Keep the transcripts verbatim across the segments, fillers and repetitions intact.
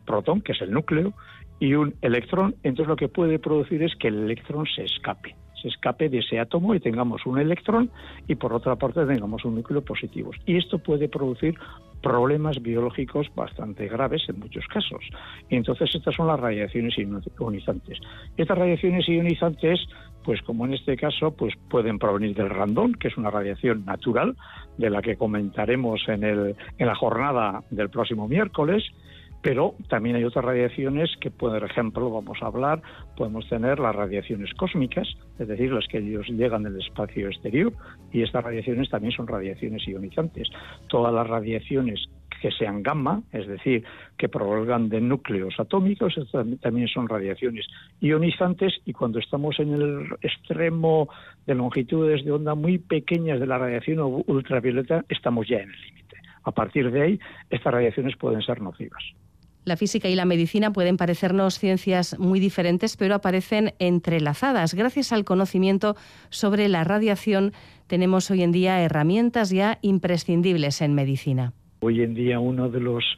protón, que es el núcleo, y un electrón. Entonces lo que puede producir es que el electrón se escape. se escape de ese átomo y tengamos un electrón y por otra parte tengamos un núcleo positivo. Y esto puede producir problemas biológicos bastante graves en muchos casos. Y entonces estas son las radiaciones ionizantes. Estas radiaciones ionizantes, pues como en este caso, pues pueden provenir del radón, que es una radiación natural, de la que comentaremos en, el, en la jornada del próximo miércoles. Pero también hay otras radiaciones que, por ejemplo, vamos a hablar, podemos tener las radiaciones cósmicas, es decir, las que ellos llegan del espacio exterior, y estas radiaciones también son radiaciones ionizantes. Todas las radiaciones que sean gamma, es decir, que provengan de núcleos atómicos, también son radiaciones ionizantes, y cuando estamos en el extremo de longitudes de onda muy pequeñas de la radiación ultravioleta, estamos ya en el límite. A partir de ahí, estas radiaciones pueden ser nocivas. La física y la medicina pueden parecernos ciencias muy diferentes, pero aparecen entrelazadas. Gracias al conocimiento sobre la radiación, tenemos hoy en día herramientas ya imprescindibles en medicina. Hoy en día uno de los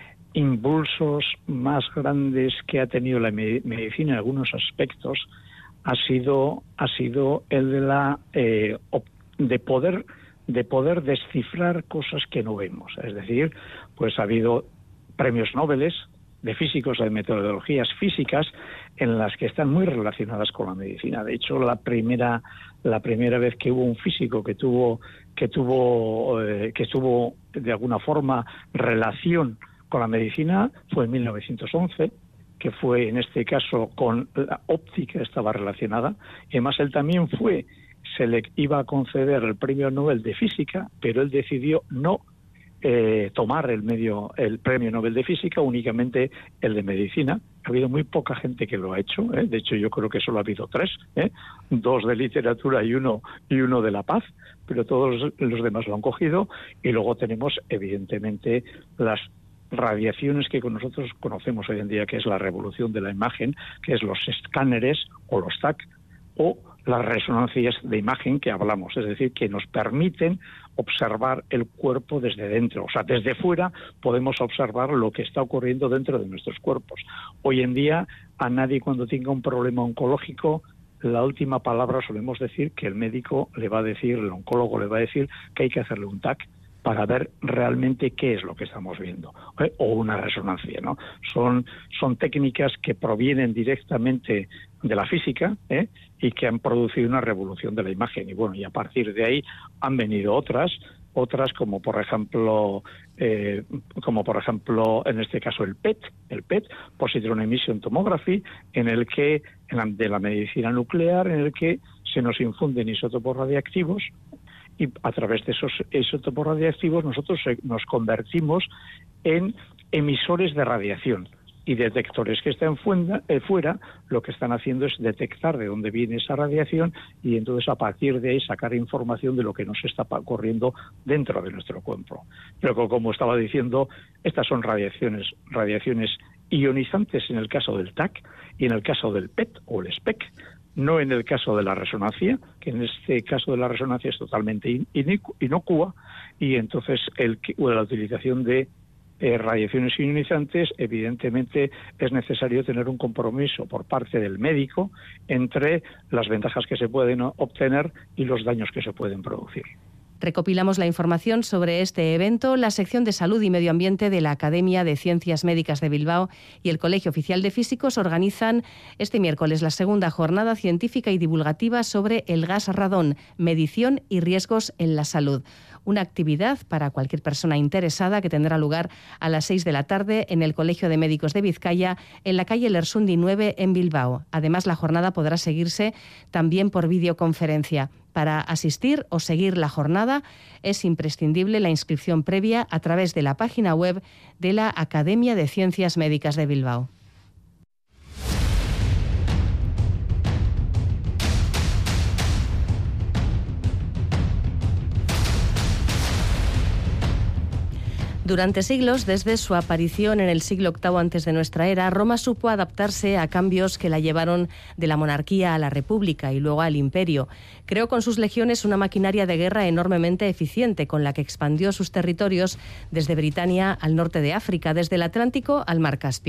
impulsos más grandes que ha tenido la medicina en algunos aspectos ha sido, ha sido el de la eh, de poder de poder descifrar cosas que no vemos. Es decir, pues ha habido premios Nobel de físicos, de metodologías físicas en las que están muy relacionadas con la medicina. De hecho, la primera la primera vez que hubo un físico que tuvo que tuvo eh, que tuvo de alguna forma relación con la medicina fue en mil novecientos once, que fue en este caso con la óptica, estaba relacionada. Y además él también fue se le iba a conceder el premio Nobel de Física, pero él decidió no eh, tomar el, medio, el premio Nobel de Física, únicamente el de Medicina. Ha habido muy poca gente que lo ha hecho, ¿eh? De hecho yo creo que solo ha habido tres, ¿eh? dos de literatura y uno, y uno de la paz, pero todos los demás lo han cogido. Y luego tenemos evidentemente las radiaciones que nosotros conocemos hoy en día, que es la revolución de la imagen, que es los escáneres o los T A C, o las resonancias de imagen que hablamos, es decir, que nos permiten observar el cuerpo desde dentro. O sea, desde fuera podemos observar lo que está ocurriendo dentro de nuestros cuerpos. Hoy en día, a nadie cuando tenga un problema oncológico, la última palabra solemos decir que el médico le va a decir, el oncólogo le va a decir que hay que hacerle un T A C para ver realmente qué es lo que estamos viendo, ¿eh? O una resonancia, ¿no? Son, son técnicas que provienen directamente de la física, ¿eh? Y que han producido una revolución de la imagen. Y bueno, y a partir de ahí han venido otras, otras como por ejemplo, eh, como por ejemplo en este caso el P E T, el P E T, Positron Emission Tomography, en el que en la, de la medicina nuclear, en el que se nos infunden isótopos radiactivos. Y a través de esos isótopos radiactivos nosotros nos convertimos en emisores de radiación, y detectores que están fuera, eh, fuera lo que están haciendo es detectar de dónde viene esa radiación y entonces a partir de ahí sacar información de lo que nos está ocurriendo dentro de nuestro cuerpo. Pero como estaba diciendo, estas son radiaciones, radiaciones ionizantes en el caso del T A C y en el caso del P E T o el S P E C. No en el caso de la resonancia, que en este caso de la resonancia es totalmente inocua, y entonces el, la utilización de eh, radiaciones ionizantes, evidentemente es necesario tener un compromiso por parte del médico entre las ventajas que se pueden obtener y los daños que se pueden producir. Recopilamos la información sobre este evento. La sección de Salud y Medio Ambiente de la Academia de Ciencias Médicas de Bilbao y el Colegio Oficial de Físicos organizan este miércoles la segunda jornada científica y divulgativa sobre el gas radón, medición y riesgos en la salud. Una actividad para cualquier persona interesada que tendrá lugar a las seis de la tarde en el Colegio de Médicos de Vizcaya, en la calle Lersundi nueve en Bilbao. Además, la jornada podrá seguirse también por videoconferencia. Para asistir o seguir la jornada es imprescindible la inscripción previa a través de la página web de la Academia de Ciencias Médicas de Bilbao. Durante siglos, desde su aparición en el siglo octavo antes de nuestra era, Roma supo adaptarse a cambios que la llevaron de la monarquía a la república y luego al imperio. Creó con sus legiones una maquinaria de guerra enormemente eficiente, con la que expandió sus territorios desde Britania al norte de África, desde el Atlántico al Mar Caspio.